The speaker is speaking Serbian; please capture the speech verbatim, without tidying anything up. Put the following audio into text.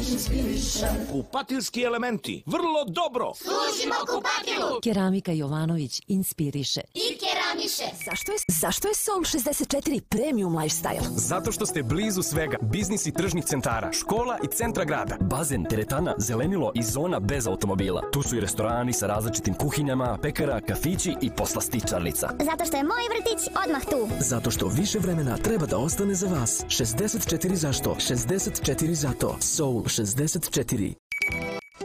inspiriše. Kupatilski elementi, vrlo dobro. Služimo kupatilu. Keramika Jovanović inspiriše. I keramiše. Zašto je, zašto je Sol šezdeset četiri premium lifestyle? Zato što ste blizu svega, biznis i tržnih centara, škola i centra grada. Bazen, teretana, zelenilo i zona bez automobila. Tu su i restorani sa različitim kuhinjama, pekara, kafići i poslastičarnica. Zato što je moj vrtić odmah tu. Zato što više vremena treba da ostane za vas. šezdeset četiri zašto? šezdeset četiri zato. Soul šezdeset četiri.